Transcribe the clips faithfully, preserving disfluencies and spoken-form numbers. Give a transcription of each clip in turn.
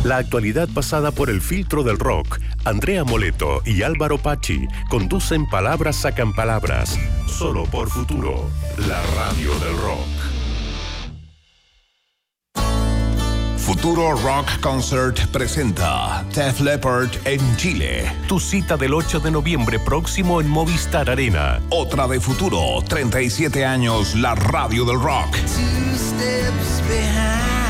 La actualidad pasada por el filtro del rock. Andrea Moleto y Álvaro Pachi conducen Palabras Sacan Palabras. Solo por Futuro, la radio del rock. Futuro Rock Concert presenta Def Leppard en Chile. Tu cita del ocho de noviembre próximo en Movistar Arena. Otra de Futuro, treinta y siete años, la radio del rock. Two steps behind.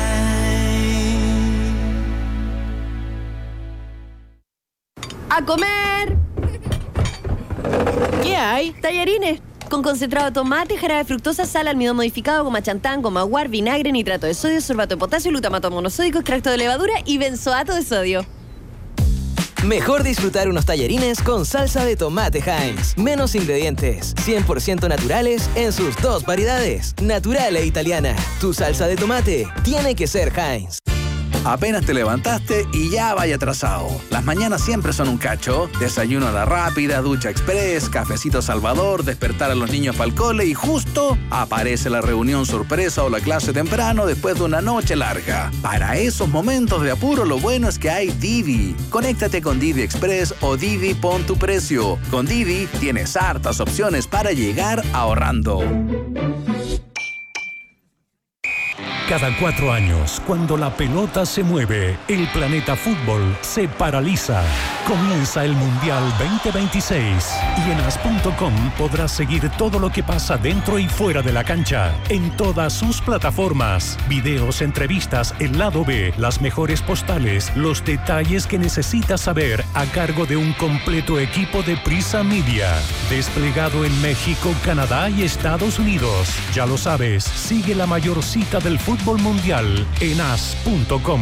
¡A comer! ¿Qué hay? Tallarines con concentrado de tomate, jarabe de fructosa, sal, almidón modificado, goma chantán, goma guar, vinagre, nitrato de sodio, sorbato de potasio, glutamato monosódico, extracto de levadura y benzoato de sodio. Mejor disfrutar unos tallarines con salsa de tomate Heinz. Menos ingredientes, cien por ciento naturales en sus dos variedades, natural e italiana. Tu salsa de tomate tiene que ser Heinz. Apenas te levantaste y ya vaya atrasado. Las mañanas siempre son un cacho. Desayuno a la rápida, ducha express, cafecito Salvador, despertar a los niños para el cole y justo aparece la reunión sorpresa o la clase temprano después de una noche larga. Para esos momentos de apuro lo bueno es que hay Didi. Conéctate con Didi Express o Didi Pon tu Precio. Con Didi tienes hartas opciones para llegar ahorrando. Cada cuatro años, cuando la pelota se mueve, el planeta fútbol se paraliza. Comienza el Mundial veinte veintiséis y en as punto com podrás seguir todo lo que pasa dentro y fuera de la cancha, en todas sus plataformas. Videos, entrevistas, el lado B, las mejores postales, los detalles que necesitas saber a cargo de un completo equipo de Prisa Media. Desplegado en México, Canadá y Estados Unidos. Ya lo sabes, sigue la mayor cita del fútbol Fútbol Mundial en as punto com.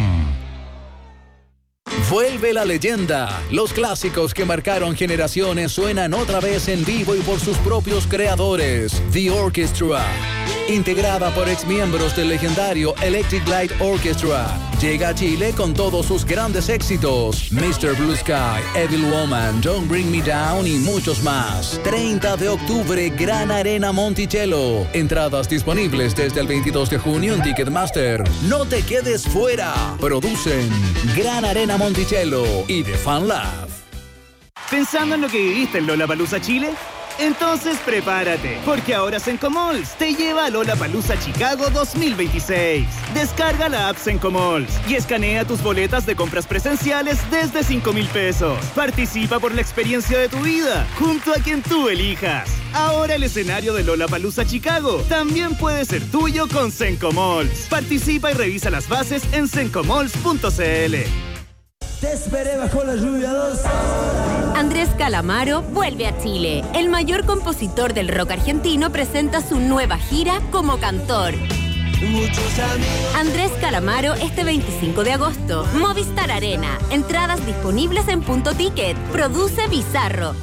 Vuelve la leyenda. Los clásicos que marcaron generaciones suenan otra vez en vivo y por sus propios creadores. The Orchestra, integrada por exmiembros del legendario Electric Light Orchestra, llega a Chile con todos sus grandes éxitos: mister Blue Sky, Evil Woman, Don't Bring Me Down y muchos más. treinta de octubre, Gran Arena Monticello. Entradas disponibles desde el veintidós de junio en Ticketmaster. No te quedes fuera. Producen Gran Arena Monticello y The Fan Lab. ¿Pensando en lo que viviste en Lollapalooza Chile? Entonces prepárate, porque ahora Sencomalls te lleva a Lollapalooza Chicago dos mil veintiséis. Descarga la app Sencomalls y escanea tus boletas de compras presenciales desde cinco mil pesos. Participa por la experiencia de tu vida, junto a quien tú elijas. Ahora el escenario de Lollapalooza Chicago también puede ser tuyo con Sencomalls. Participa y revisa las bases en sencomalls punto c l. Te esperé bajo la lluvia dos. Andrés Calamaro vuelve a Chile. El mayor compositor del rock argentino presenta su nueva gira como cantor. Muchos amigos. Andrés Calamaro este veinticinco de agosto. Movistar Arena. Entradas disponibles en Punto Ticket. Produce Bizarro.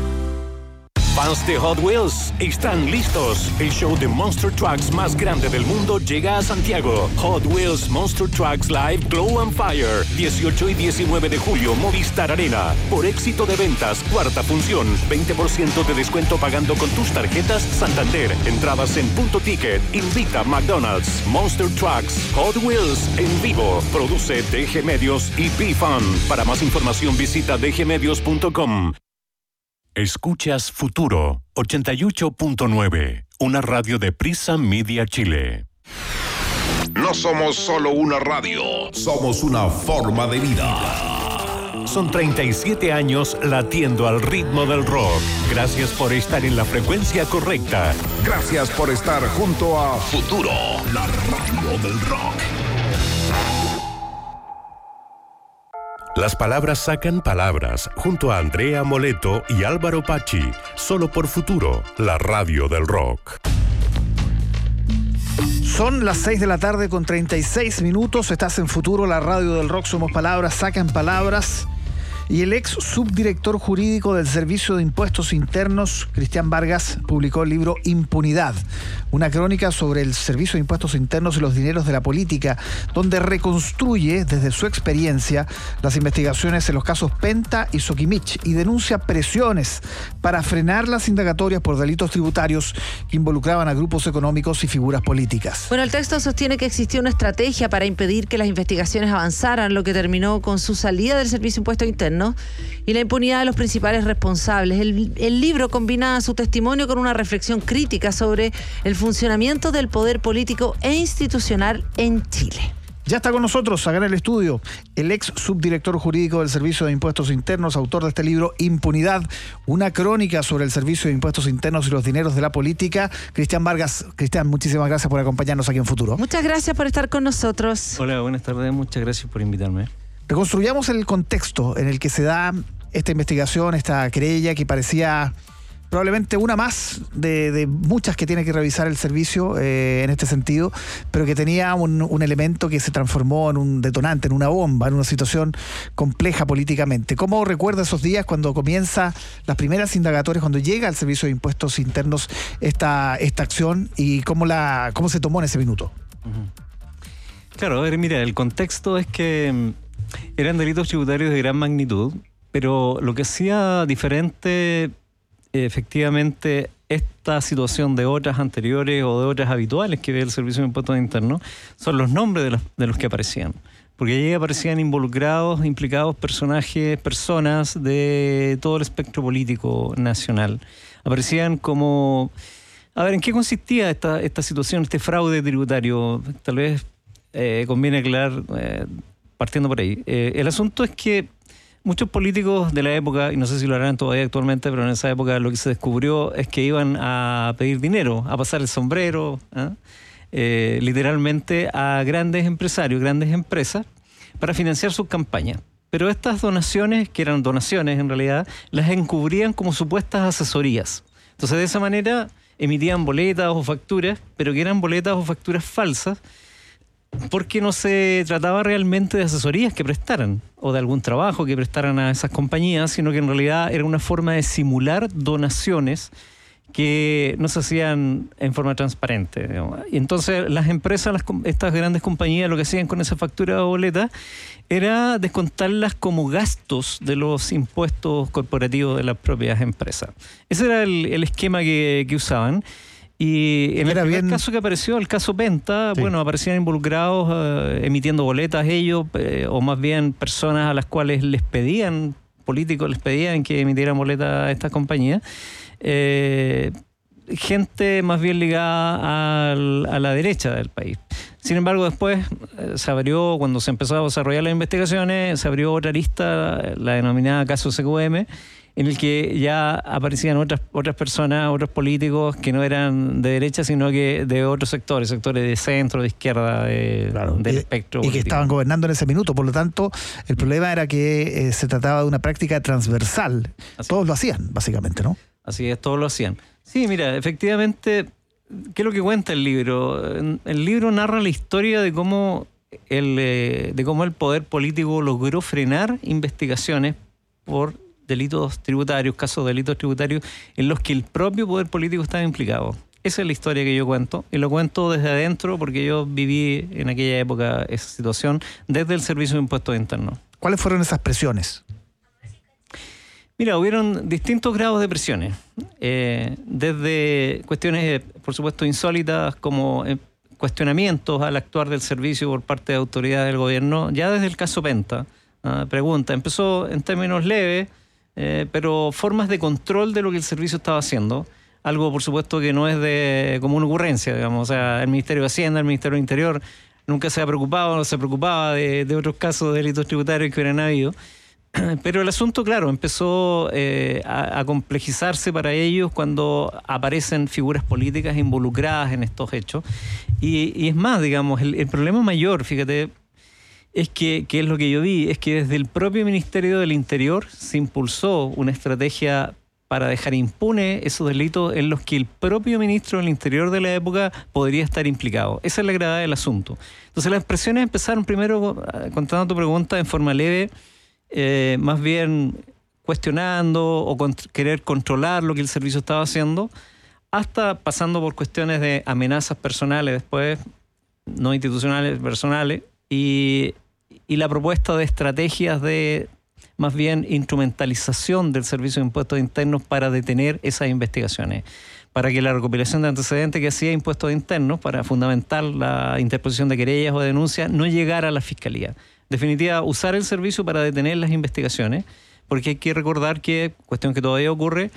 Fans de Hot Wheels están listos. El show de Monster Trucks más grande del mundo llega a Santiago. Hot Wheels Monster Trucks Live Glow and Fire. dieciocho y diecinueve de julio, Movistar Arena. Por éxito de ventas, cuarta función. veinte por ciento de descuento pagando con tus tarjetas Santander. Entradas en Punto Ticket. Invita McDonald's. Monster Trucks Hot Wheels en vivo. Produce D G Medios y P-Fun. Para más información visita d g medios punto com. Escuchas Futuro ochenta y ocho punto nueve, una radio de Prisa Media Chile. No somos solo una radio, somos una forma de vida. Son treinta y siete años latiendo al ritmo del rock. Gracias por estar en la frecuencia correcta. Gracias por estar junto a Futuro, la radio del rock. Las palabras sacan palabras, junto a Andrea Moleto y Álvaro Pachi, solo por Futuro, la radio del rock. Son las seis de la tarde con treinta y seis minutos, estás en Futuro, la radio del rock, somos palabras, sacan palabras. Y el ex subdirector jurídico del Servicio de Impuestos Internos, Cristian Vargas, publicó el libro Impunidad, una crónica sobre el Servicio de Impuestos Internos y los dineros de la política, donde reconstruye desde su experiencia las investigaciones en los casos Penta y Soquimich y denuncia presiones para frenar las indagatorias por delitos tributarios que involucraban a grupos económicos y figuras políticas. Bueno, el texto sostiene que existió una estrategia para impedir que las investigaciones avanzaran, lo que terminó con su salida del Servicio de Impuestos Internos y la impunidad de los principales responsables. El, el libro combina su testimonio con una reflexión crítica sobre el funcionamiento del poder político e institucional en Chile. Ya está con nosotros, acá en el estudio, el ex subdirector jurídico del Servicio de Impuestos Internos, autor de este libro Impunidad, una crónica sobre el Servicio de Impuestos Internos y los dineros de la política, Cristian Vargas. Cristian, muchísimas gracias por acompañarnos aquí en Futuro. Muchas gracias por estar con nosotros. Hola, buenas tardes, muchas gracias por invitarme. Reconstruyamos el contexto en el que se da esta investigación, esta querella que parecía probablemente una más de, de muchas que tiene que revisar el servicio eh, en este sentido, pero que tenía un, un elemento que se transformó en un detonante, en una bomba, en una situación compleja políticamente. ¿Cómo recuerda esos días cuando comienza las primeras indagatorias, cuando llega al Servicio de Impuestos Internos esta, esta acción y cómo, la, cómo se tomó en ese minuto? Uh-huh. Claro, a ver, mira, el contexto es que eran delitos tributarios de gran magnitud, pero lo que hacía diferente efectivamente esta situación de otras anteriores o de otras habituales que ve el Servicio de Impuestos Internos son los nombres de los, de los que aparecían. Porque allí aparecían involucrados, implicados personajes, personas de todo el espectro político nacional. Aparecían como... A ver, ¿en qué consistía esta, esta situación, este fraude tributario? Tal vez eh, conviene aclarar, eh, partiendo por ahí. Eh, el asunto es que muchos políticos de la época, y no sé si lo harán todavía actualmente, pero en esa época lo que se descubrió es que iban a pedir dinero, a pasar el sombrero, ¿eh? Eh, literalmente a grandes empresarios, grandes empresas, para financiar sus campañas. Pero estas donaciones, que eran donaciones en realidad, las encubrían como supuestas asesorías. Entonces, de esa manera emitían boletas o facturas, pero que eran boletas o facturas falsas, porque no se trataba realmente de asesorías que prestaran o de algún trabajo que prestaran a esas compañías, sino que en realidad era una forma de simular donaciones que no se hacían en forma transparente, digamos. Y entonces las empresas, las, estas grandes compañías, lo que hacían con esa factura o boleta era descontarlas como gastos de los impuestos corporativos de las propias empresas. Ese era el, el esquema que, que usaban. Y en el primer bien... caso que apareció, el caso Penta, sí. bueno, aparecían involucrados eh, emitiendo boletas ellos, eh, o más bien personas a las cuales les pedían, políticos les pedían que emitieran boletas a estas compañías. Eh, gente más bien ligada al, a la derecha del país. Sin embargo, después eh, se abrió, cuando se empezó a desarrollar las investigaciones, se abrió otra lista, la denominada caso C Q M, en el que ya aparecían otras otras personas, otros políticos que no eran de derecha, sino que de otros sectores, sectores de centro, de izquierda, de, claro, del y, espectro y político. Que estaban gobernando en ese minuto. Por lo tanto, el problema era que eh, se trataba de una práctica transversal. Así todos es. Lo hacían, básicamente, ¿no? Así es, todos lo hacían. Sí, mira, efectivamente, ¿qué es lo que cuenta el libro? El libro narra la historia de cómo el, eh, de cómo el poder político logró frenar investigaciones por delitos tributarios, casos de delitos tributarios en los que el propio poder político estaba implicado. Esa es la historia que yo cuento, y lo cuento desde adentro porque yo viví en aquella época esa situación desde el Servicio de Impuestos Internos. ¿Cuáles fueron esas presiones? Mira, hubieron distintos grados de presiones, eh, desde cuestiones, por supuesto, insólitas, como eh, cuestionamientos al actuar del servicio por parte de autoridades del gobierno, ya desde el caso Penta. Uh, pregunta, empezó en términos leves, Eh, pero formas de control de lo que el servicio estaba haciendo, algo por supuesto que no es de común ocurrencia, digamos. O sea, el Ministerio de Hacienda, el Ministerio del Interior nunca se ha preocupado, no se preocupaba de, de otros casos de delitos tributarios que hubieran habido, pero el asunto, claro, empezó eh, a, a complejizarse para ellos cuando aparecen figuras políticas involucradas en estos hechos, y, y es más, digamos, el, el problema mayor, fíjate, es que, que es lo que yo vi, es que desde el propio Ministerio del Interior se impulsó una estrategia para dejar impune esos delitos en los que el propio ministro del Interior de la época podría estar implicado. Esa es la gravedad del asunto. Entonces las presiones empezaron primero, contando tu pregunta, en forma leve, eh, más bien cuestionando o con, querer controlar lo que el servicio estaba haciendo, hasta pasando por cuestiones de amenazas personales después, no institucionales, personales, y, y la propuesta de estrategias de más bien instrumentalización del Servicio de Impuestos Internos para detener esas investigaciones, para que la recopilación de antecedentes que hacía Impuestos Internos para fundamentar la interposición de querellas o denuncias no llegara a la Fiscalía. En definitiva, usar el servicio para detener las investigaciones, porque hay que recordar que, cuestión que todavía ocurre,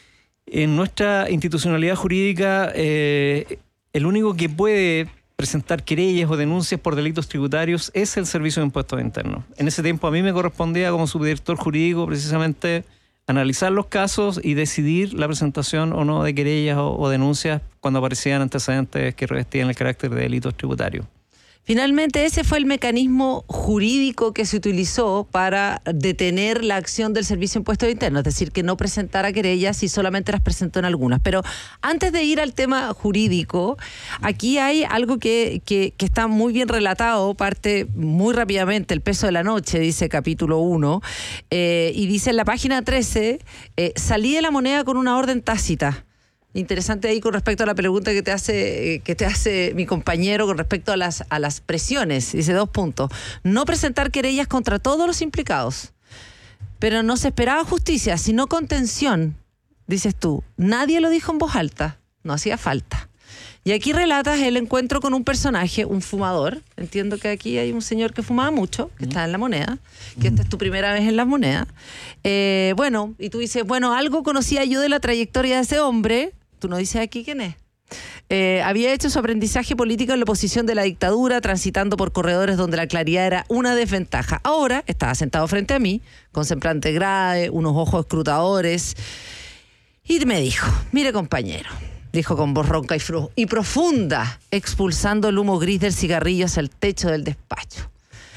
en nuestra institucionalidad jurídica, eh, el único que puede presentar querellas o denuncias por delitos tributarios es el Servicio de Impuestos Internos. En ese tiempo a mí me correspondía como subdirector jurídico precisamente analizar los casos y decidir la presentación o no de querellas o, o denuncias cuando aparecían antecedentes que revestían el carácter de delitos tributarios. Finalmente, ese fue el mecanismo jurídico que se utilizó para detener la acción del Servicio de Impuestos Internos, es decir, que no presentara querellas y solamente las presentó en algunas. Pero antes de ir al tema jurídico, aquí hay algo que, que, que está muy bien relatado, parte muy rápidamente, El peso de la noche, dice capítulo uno, eh, y dice en la página trece, eh, salí de la moneda con una orden tácita. Interesante ahí con respecto a la pregunta que te hace que te hace mi compañero con respecto a las a las presiones. Dice dos puntos. No presentar querellas contra todos los implicados. Pero no se esperaba justicia, sino contención, dices tú. Nadie lo dijo en voz alta. No hacía falta. Y aquí relatas el encuentro con un personaje, un fumador. Entiendo que aquí hay un señor que fumaba mucho, que está en la moneda, que esta es tu primera vez en las monedas. Eh, bueno, y tú dices, bueno, algo conocía yo de la trayectoria de ese hombre. Tú no dices aquí quién es. Eh, había hecho su aprendizaje político en la oposición de la dictadura, transitando por corredores donde la claridad era una desventaja. Ahora estaba sentado frente a mí, con semblante grave, unos ojos escrutadores, y me dijo, mire compañero, dijo con voz ronca y, fru- y profunda, expulsando el humo gris del cigarrillo hacia el techo del despacho.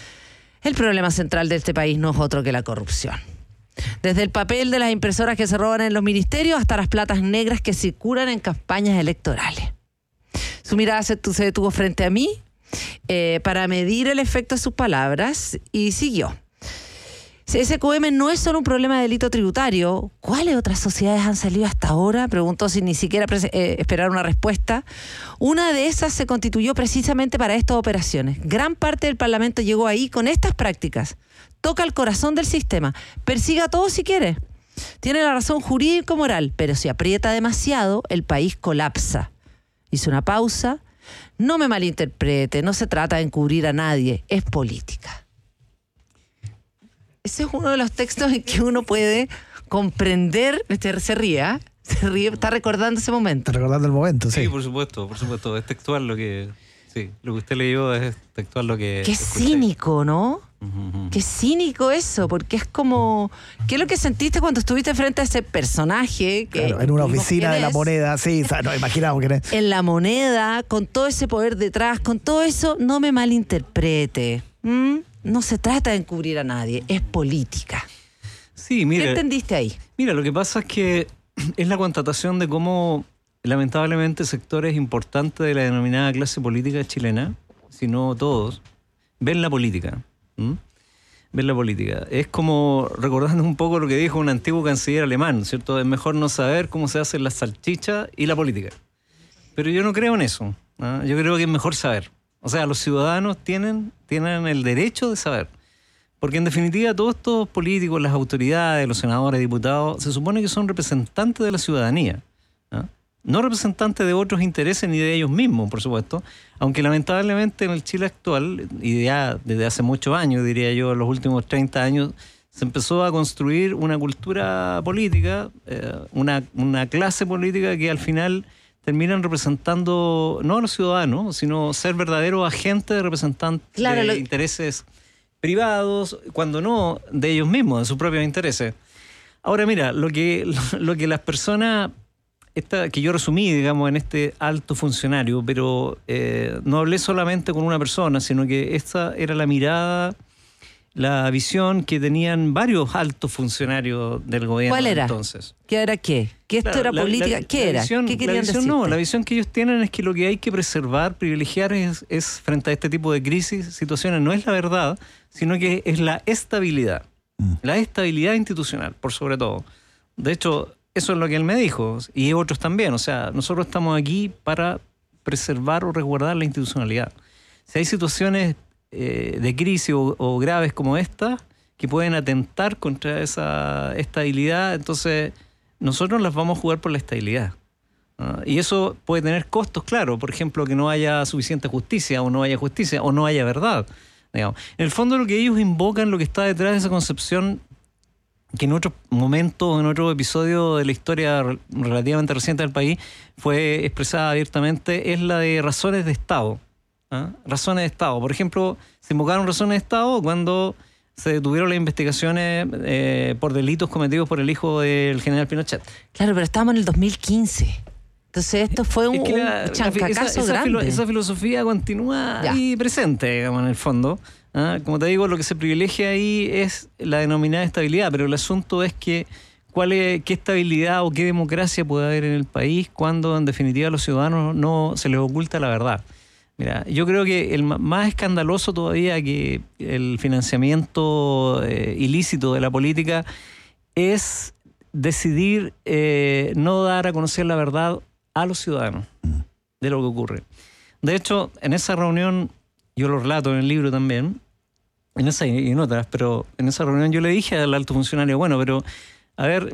El problema central de este país no es otro que la corrupción. Desde el papel de las impresoras que se roban en los ministerios hasta las platas negras que circulan en campañas electorales. Su mirada se, se detuvo frente a mí eh, para medir el efecto de sus palabras y siguió. S Q M no es solo un problema de delito tributario. ¿Cuáles otras sociedades han salido hasta ahora? Preguntó sin ni siquiera eh, esperar una respuesta. Una de esas se constituyó precisamente para estas operaciones. Gran parte del Parlamento llegó ahí con estas prácticas. Toca el corazón del sistema. Persiga a todos si quiere. Tiene la razón jurídico-moral, pero si aprieta demasiado, el país colapsa. Hizo una pausa. No me malinterprete, no se trata de encubrir a nadie, es política. Ese es uno de los textos en que uno puede comprender, se ríe, ¿eh? se ríe, está recordando ese momento. Está recordando el momento, sí. Sí, por supuesto, por supuesto, es textual lo que, sí, lo que usted leyó es textual lo que Qué escuché. cínico, ¿no? Uh-huh. Qué cínico eso, porque es como... ¿Qué es lo que sentiste cuando estuviste frente a ese personaje? Que Claro, en una vimos oficina quién de la es? moneda, sí, no imaginamos quién es. En la moneda, con todo ese poder detrás, con todo eso, no me malinterprete. ¿Mm? No se trata de encubrir a nadie, es política. Sí, mira, ¿Qué entendiste ahí? Mira, lo que pasa es que es la constatación de cómo, lamentablemente, sectores importantes de la denominada clase política chilena, si no todos, ven la política. ¿Mm? Ven la política. Es como recordando un poco lo que dijo un antiguo canciller alemán, ¿cierto? Es mejor no saber cómo se hacen las salchichas y la política. Pero yo no creo en eso, ¿no? Yo creo que es mejor saber. O sea, los ciudadanos tienen, tienen el derecho de saber. Porque en definitiva todos estos políticos, las autoridades, los senadores, diputados, se supone que son representantes de la ciudadanía, ¿no? No representantes de otros intereses ni de ellos mismos, por supuesto. Aunque lamentablemente en el Chile actual, y ya desde hace muchos años, diría yo, en los últimos treinta años, se empezó a construir una cultura política, eh, una, una clase política que al final terminan representando no a los ciudadanos, sino ser verdaderos agentes representantes Claro, de lo- intereses privados, cuando no de ellos mismos, de sus propios intereses. Ahora mira, lo que, lo que las personas, esta, que yo resumí, digamos, en este alto funcionario, pero eh, no hablé solamente con una persona, sino que esta era la mirada, la visión que tenían varios altos funcionarios del gobierno. ¿Cuál era? Entonces. ¿Qué era qué? ¿Que esto Claro, era la- política? la- ¿Qué la era? visión- ¿Qué la querían visión decirte? No, la visión que ellos tienen es que lo que hay que preservar, privilegiar es, es frente a este tipo de crisis, situaciones, no es la verdad, sino que es la estabilidad. Mm. La estabilidad institucional, por sobre todo. De hecho, eso es lo que él me dijo, y otros también. O sea, nosotros estamos aquí para preservar o resguardar la institucionalidad. Si hay situaciones eh, de crisis o, o graves como esta, que pueden atentar contra esa estabilidad, entonces nosotros las vamos a jugar por la estabilidad. Uh, y eso puede tener costos, claro. Por ejemplo, que no haya suficiente justicia, o no haya justicia, o no haya verdad. Digamos. En el fondo, lo que ellos invocan, lo que está detrás de esa concepción, que en otros momentos, en otro episodio de la historia relativamente reciente del país, fue expresada abiertamente, es la de razones de Estado. ¿Ah? Razones de Estado. Por ejemplo, se invocaron razones de Estado cuando se detuvieron las investigaciones eh, por delitos cometidos por el hijo del general Pinochet. Claro, pero estábamos en el dos mil quince. Entonces esto fue un, es la, un chancacazo esa, esa grande. Filo, esa filosofía continúa ya. ahí presente, digamos, en el fondo. ¿Ah? Como te digo, lo que se privilegia ahí es la denominada estabilidad, pero el asunto es que cuál es, qué estabilidad o qué democracia puede haber en el país cuando en definitiva a los ciudadanos no se les oculta la verdad. Mira, yo creo que el más escandaloso todavía que el financiamiento eh, ilícito de la política es decidir eh, no dar a conocer la verdad a los ciudadanos de lo que ocurre. De hecho, en esa reunión, yo lo relato en el libro también, en esa y en otras, pero en esa reunión yo le dije al alto funcionario, bueno, pero a ver,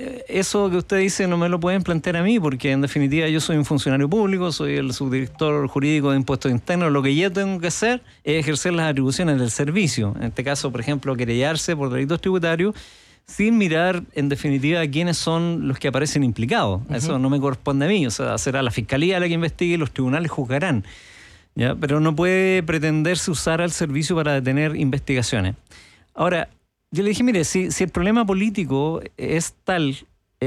eso que usted dice no me lo pueden plantear a mí, porque en definitiva yo soy un funcionario público, soy el subdirector jurídico de impuestos internos, lo que yo tengo que hacer es ejercer las atribuciones del servicio, en este caso, por ejemplo, querellarse por delitos tributarios, sin mirar en definitiva quiénes son los que aparecen implicados. Uh-huh. Eso no me corresponde a mí, o sea, será la fiscalía la que investigue y los tribunales juzgarán. ¿Ya? Pero no puede pretenderse usar al servicio para detener investigaciones. Ahora, yo le dije, mire, si, si el problema político es tal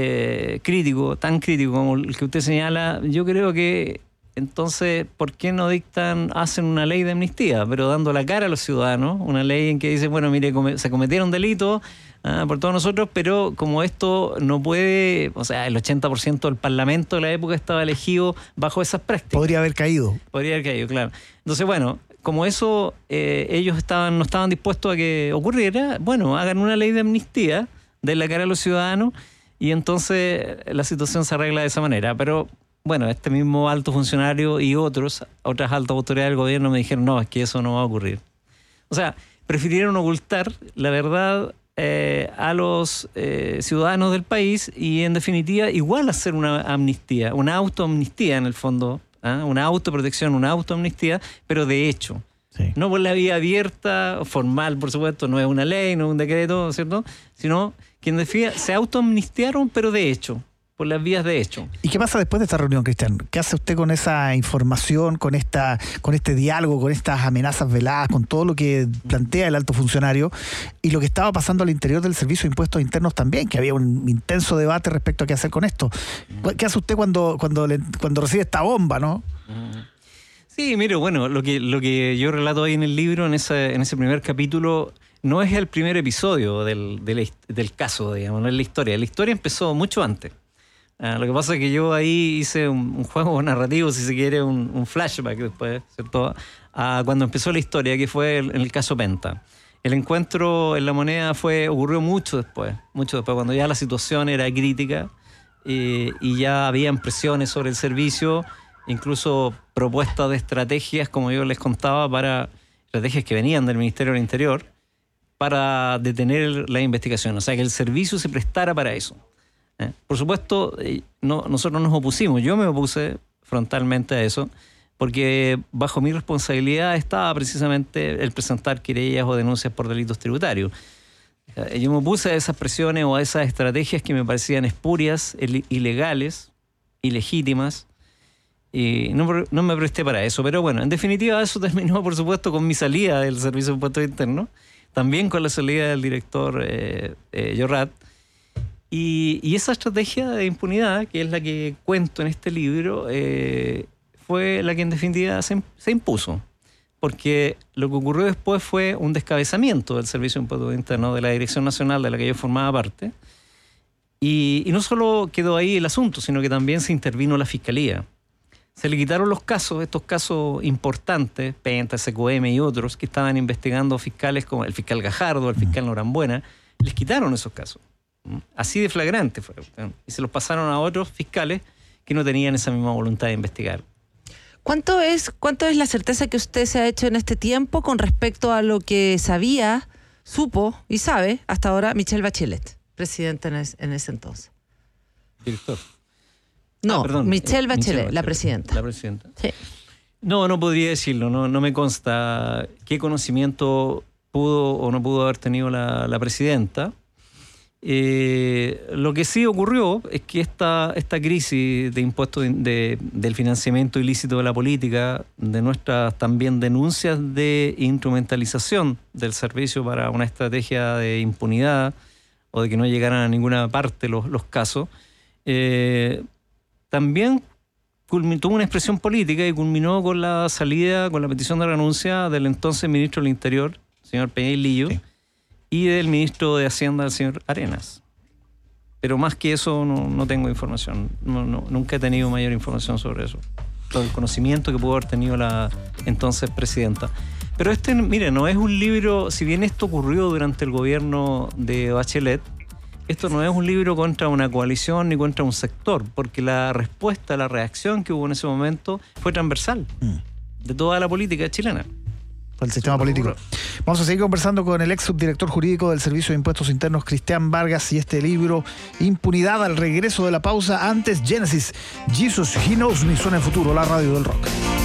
eh, crítico, tan crítico como el que usted señala, yo creo que entonces, ¿por qué no dictan, hacen una ley de amnistía, pero dando la cara a los ciudadanos? Una ley en que dice, bueno, mire, se cometieron delitos ah, por todos nosotros, pero como esto no puede, o sea, el ochenta por ciento del Parlamento de la época estaba elegido bajo esas prácticas. Podría haber caído. Podría haber caído, claro. Entonces, bueno, como eso eh, ellos estaban no estaban dispuestos a que ocurriera, bueno, hagan una ley de amnistía, den la cara a los ciudadanos y entonces la situación se arregla de esa manera. Pero bueno, este mismo alto funcionario y otros, otras altas autoridades del gobierno me dijeron, no, es que eso no va a ocurrir. O sea, prefirieron ocultar la verdad eh, a los eh, ciudadanos del país y en definitiva igual hacer una amnistía, una autoamnistía en el fondo, ¿eh? Una autoprotección, una autoamnistía, pero de hecho. Sí. No por la vía abierta, formal, por supuesto, no es una ley, no es un decreto, ¿cierto? Sino que en definitiva se autoamnistiaron, pero de hecho, por las vías de hecho. ¿Y qué pasa después de esta reunión, Cristian? ¿Qué hace usted con esa información, con esta, con este diálogo, con estas amenazas veladas, con todo lo que plantea el alto funcionario y lo que estaba pasando al interior del Servicio de Impuestos Internos también, que había un intenso debate respecto a qué hacer con esto? ¿Qué hace usted cuando, cuando, le, cuando recibe esta bomba, no? Sí, mire, bueno, lo que, lo que yo relato ahí en el libro, en ese, en ese primer capítulo, no es el primer episodio del, del, del caso, digamos, no es la historia. La historia empezó mucho antes. Uh, lo que pasa es que yo ahí hice un, un juego narrativo, si se quiere, un, un flashback después, ¿cierto? A cuando empezó la historia, que fue el, en el caso Penta. El encuentro en La Moneda fue ocurrió mucho después, mucho después, cuando ya la situación era crítica eh, y ya habían presiones sobre el servicio, incluso propuestas de estrategias, como yo les contaba, para estrategias que venían del Ministerio del Interior, para detener la investigación. O sea, que el servicio se prestara para eso. Eh, por supuesto, eh, no, nosotros nos opusimos, yo me opuse frontalmente a eso, porque bajo mi responsabilidad estaba precisamente el presentar querellas o denuncias por delitos tributarios. Eh, yo me opuse a esas presiones o a esas estrategias que me parecían espurias, ilegales, ilegítimas, y no, no me presté para eso. Pero bueno, en definitiva eso terminó, por supuesto, con mi salida del Servicio de Impuestos Internos, también con la salida del director eh, eh, Llorat. Y, y esa estrategia de impunidad, que es la que cuento en este libro, eh, fue la que en definitiva se, se impuso. Porque lo que ocurrió después fue un descabezamiento del Servicio de Impuestos Internos, de la Dirección Nacional de la que yo formaba parte. Y, y no solo quedó ahí el asunto, sino que también se intervino la Fiscalía. Se le quitaron los casos, estos casos importantes, Penta, S Q M y otros, que estaban investigando fiscales como el fiscal Gajardo, el fiscal Norambuena, les quitaron esos casos. ¿Mm? Así de flagrante fue. Y se los pasaron a otros fiscales que no tenían esa misma voluntad de investigar. ¿Cuánto es, cuánto es la certeza que usted se ha hecho en este tiempo con respecto a lo que sabía, supo y sabe hasta ahora Michelle Bachelet, presidenta en, es, en ese entonces? Director. No, ah, perdón, Michelle eh, Bachelet, Michelle Bachelet, la presidenta. La presidenta. Sí. No, no podría decirlo, no, no me consta qué conocimiento pudo o no pudo haber tenido la, la presidenta. Eh, lo que sí ocurrió es que esta, esta crisis de impuestos de, de, del financiamiento ilícito de la política, de nuestras también denuncias de instrumentalización del servicio para una estrategia de impunidad o de que no llegaran a ninguna parte los, los casos, eh, también tuvo una expresión política y culminó con la salida, con la petición de renuncia del entonces ministro del Interior, señor Peña-Lillo, sí, y del ministro de Hacienda, el señor Arenas. Pero más que eso no, no tengo información. No, no, nunca he tenido mayor información sobre eso. Todo el conocimiento que pudo haber tenido la entonces presidenta. Pero este, mire, no es un libro, si bien esto ocurrió durante el gobierno de Bachelet, esto no es un libro contra una coalición ni contra un sector, porque la respuesta, la reacción que hubo en ese momento fue transversal mm. de toda la política chilena. El sistema político. Vamos a seguir conversando con el ex subdirector jurídico del Servicio de Impuestos Internos, Cristian Vargas, y este libro, Impunidad, al regreso de la pausa. Antes, Genesis, Jesus, He Knows Me, suena en futuro, la radio del rock.